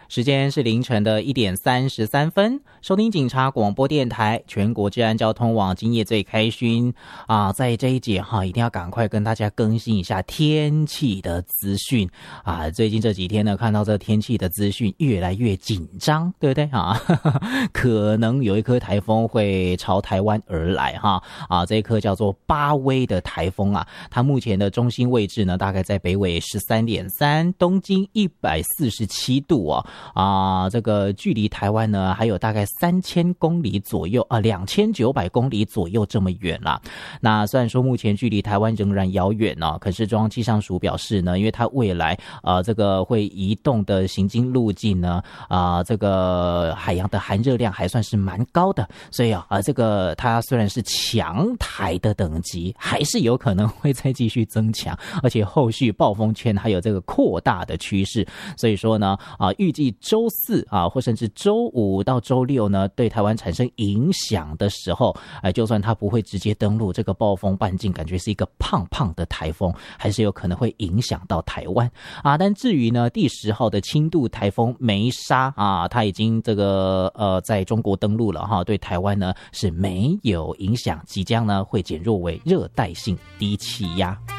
时间是凌晨的1:33，收听警察广播电台全国治安交通网，今夜最开勋啊！在这一节一定要赶快跟大家更新一下天气的资讯啊！最近这几天呢，看到这天气的资讯越来越紧张，对不对啊？可能有一颗台风会朝台湾而来这一颗叫做巴威的台风啊，它目前的中心位置呢，大概在北纬13.3，东经147度这个距离台湾呢还有大概3000公里左右2900公里左右这么远啦。那虽然说目前距离台湾仍然遥远可是中央气象署表示呢，因为它未来这个会移动的行经路径呢这个海洋的含热量还算是蛮高的，所以这个它虽然是强台的等级，还是有可能会再继续增强，而且后续暴风圈还有这个扩大的趋势。所以说呢预计周四或甚至周五到周六呢，对台湾产生影响的时候就算它不会直接登陆，这个暴风半径感觉是一个胖胖的台风，还是有可能会影响到台湾但至于呢第10号的轻度台风梅沙它已经这个在中国登陆了对台湾呢是没有影响，即将呢会减弱为热带性低气压。